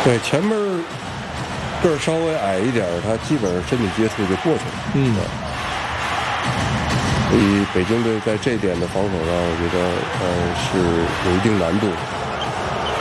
对，前面个儿稍微矮一点，他基本上身体接触就过去了。所以北京队在这点的防守上，我觉得是有一定难度的。